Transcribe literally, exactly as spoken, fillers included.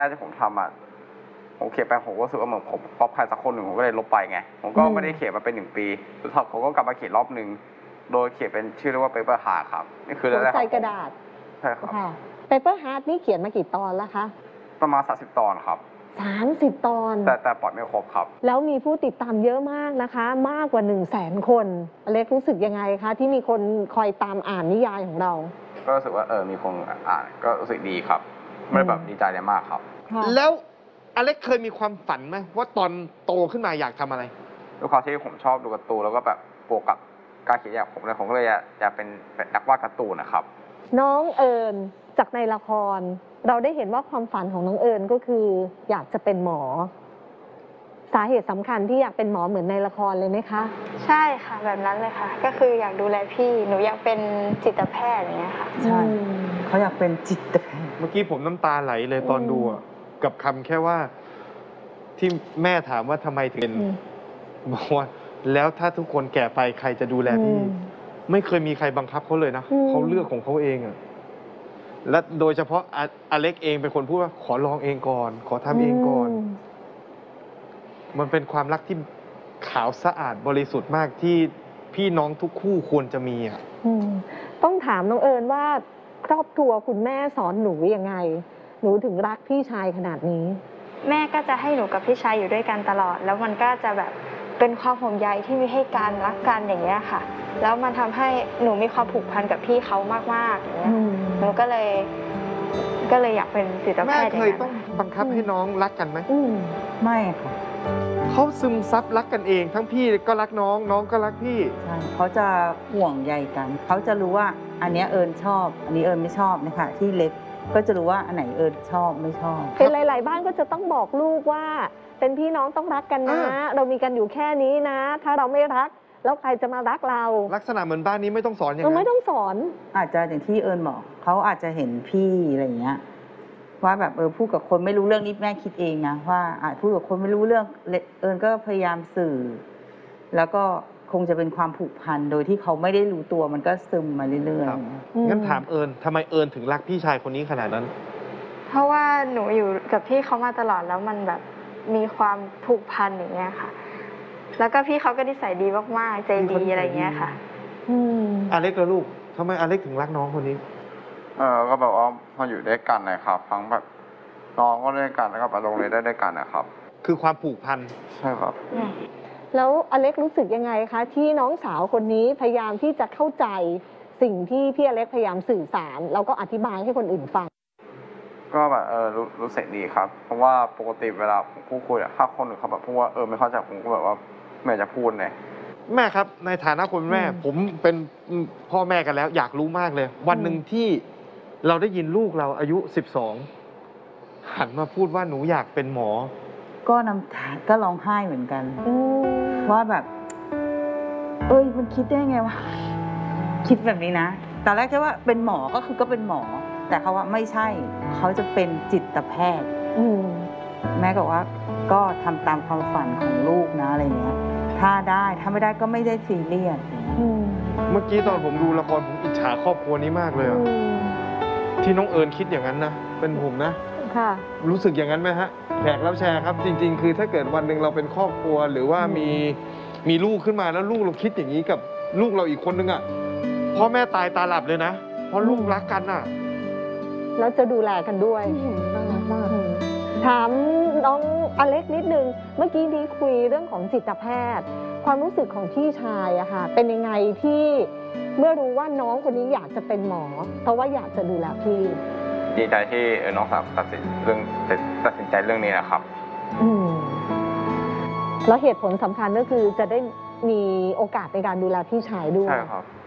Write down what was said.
แรกที่ผมทำอ่ะผมเขียนไปผมก็รู้สึกว่าเหมือนผมก๊อปใครสักคนหนึ่งผมก็เลยลบไปไงผมก็ไม่ได้เขียนมาเป็นหนึ่งปีสุดท้ายผมก็กลับมาเขียนรอบหนึ่งโดยเขียนเป็นชื่อเรียกว่า paper heart ครับนี่คือหัแรวกๆใจของผมกระดาษใช่ครับค่ะ Paper Heart นี่เขียนมากี่ตอนแล้วคะประมาณสามสิบตอนครับสามสิบ ตอนแต่แต่ปล่อยไม่ครบครับแล้วมีผู้ติดตามเยอะมากนะคะ มากกว่า หนึ่งแสน คนอเล็กรู้สึกยังไงคะที่มีคนคอยตามอ่านนิยายของเราก็รู้สึกว่าเออมีคนอ่านก็รู้สึกดีครับไม่แบบดีใจเลยมากครับแล้วอเล็กเคยมีความฝันไหมว่าตอนโตขึ้นมาอยากทำอะไรด้วยความที่ผมชอบดูการ์ตูนแล้วก็แบบโปรกับการเขียนอย่างผมเลยผมก็เลยอยากเป็นนักวาดการ์ตูนนะครับน้องเอิญจากในละครเราได้เห็นว่าความฝันของน้องเอิญก็คืออยากจะเป็นหมอ สาเหตุสำคัญที่อยากเป็นหมอเหมือนในละครเลยไหมคะใช่ค่ะแบบนั้นเลยค่ะก็คืออยากดูแลพี่หนูอยากเป็นจิตแพทย์อย่างเงี้ยค่ะใช่เขาอยากเป็นจิตแพทย์เมื่อกี้ผมน้ำตาไหลเลยตอนดูกับคำแค่ว่าที่แม่ถามว่าทำไมถึงบอกว่าแล้วถ้าทุกคนแก่ไปใครจะดูแลพี่ไม่เคยมีใครบังคับเขาเลยนะเขาเลือกของเขาเองอะและโดยเฉพาะอเล็กเองเป็นคนพูดว่าขอลองเองก่อนขอทำเองก่อนมันเป็นความรักที่ขาวสะอาดบริสุทธิ์มากที่พี่น้องทุกคู่ควรจะมีอ่ะต้องถามน้องเอิญว่าครอบครัวคุณแม่สอนหนูยังไงหนูถึงรักพี่ชายขนาดนี้แม่ก็จะให้หนูกับพี่ชายอยู่ด้วยกันตลอดแล้วมันก็จะแบบเป็นความห่วงใยที่มีให้กันรักกันอย่างเงี้ยค่ะแล้วมันทำให้หนูมีความผูกพันกับพี่เขามากๆอย่างเงี้ยหนูก็เลยก็เลยอยากเป็นจิตแพทย์แม่เคยต้องบังคับให้น้องรักกันไหมไม่ค่ะเขาซึมซับรักกันเองทั้งพี่ก็รักน้องน้องก็รักพี่ใช่เขาจะห่วงใยกันเขาจะรู้ว่าอันนี้เอิญชอบอันนี้เอิญไม่ชอบนะคะที่เล็บก็จะรู้ว่าอันไหนเอิญชอบไม่ชอบเป็นหลายๆบ้านก็จะต้องบอกลูกว่าเป็นพี่น้องต้องรักกันนะเรามีกันอยู่แค่นี้นะถ้าเราไม่รักแล้วใครจะมารักเราลักษณะเหมือนบ้านนี้ไม่ต้องสอนอย่างนั้นไม่ต้องสอนอาจจะอย่างที่เอิญบอกเขาอาจจะเห็นพี่อะไรอย่างเงี้ยว่าแบบเออพูดกับคนไม่รู้เรื่องนี่แม่คิดเองนะว่าอาจพูดกับคนไม่รู้เรื่องเอิญก็พยายามสื่อแล้วก็คงจะเป็นความผูกพันโดยที่เขาไม่ได้รู้ตัวมันก็ซึมมาเรื่อยๆงั้นถามเอิญทำไมเอิญถึงรักพี่ชายคนนี้ขนาดนั้นเพราะว่าหนูอยู่กับพี่เขามาตลอดแล้วมันแบบมีความผูกพันอย่างเงี้ยค่ะแล้วก็พี่เขาก็นิสัยดีมากๆใจดีอะไรเงี้ยค่ะอเล็กแล้วลูกทำไมอเล็กถึงรักน้องคนนี้เออก็แบบว่าพออยู่ด้วยกันนะครับทั้งแบบน้องก็ด้วยกันแล้วก็ไปโรงเรียนได้ด้วยกันนะครับคือความผูกพันใช่ครับแล้วอเล็กรู้สึกยังไงคะที่น้องสาวคนนี้พยายามที่จะเข้าใจสิ่งที่พี่อเล็กพยายามสื่อสารแล้วก็อธิบายให้คนอื่นฟังก็แบบเออรู้รู้สึกดีครับเพราะว่าปกติเวลาผมพูดคุยอะถ้าคนอื่นเขาแบบพูดว่าเออไม่เข้าใจผมก็แบบว่าไม่จะพูดเลยแม่ครับในฐานะคนแม่ผมเป็นพ่อแม่กันแล้วอยากรู้มากเลยวันหนึ่งที่เราได้ยินลูกเราอายุสิบสองหันมาพูดว่าหนูอยากเป็นหมอก็น้ำตาก็ร้องไห้เหมือนกันว่าแบบเอ้ยมันคิดได้ไงวะคิดแบบนี้นะตอนแรกแค่ว่าเป็นหมอก็คือก็เป็นหมอแต่เขาว่าไม่ใช่เขาจะเป็นจิตแพทย์แม่บอกว่าก็ทำตามความฝันของลูกนะอะไรเงี้ยถ้าได้ถ้าไม่ได้ก็ไม่ได้ซีเรียสเมื่อกี้ตอนผมดูละครผมอิจฉาครอบครัวนี้มากเลยที่น้องเอิญคิดอย่างนั้นนะเป็นผมนะรู้สึกอย่างนั้นไหมฮะแขกรับแชร์ครับจริงๆคือถ้าเกิดวันหนึ่งเราเป็นครอบครัวหรือว่ามีมีลูกขึ้นมาแล้วลูกเราคิดอย่างนี้กับลูกเราอีกคนนึงอ่ะพ่อแม่ตายตาหลับเลยนะเพราะลูกรักกันอ่ะแล้วจะดูแลกันด้วยน่ารักมากถามน้องอเล็กนิดนึงเมื่อกี้นี้คุยเรื่องของจิตแพทย์ความรู้สึกของพี่ชายอะค่ะเป็นยังไงที่เมื่อรู้ว่าน้องคนนี้อยากจะเป็นหมอเพราะว่าอยากจะดูแลพี่ดีใจที่น้องสาวตัดสินเรื่องตัดสินใจเรื่องนี้นะครับอืมแล้วเหตุผลสำคัญก็คือจะได้มีโอกาสในการดูแลพี่ชายด้วยใช่ครับ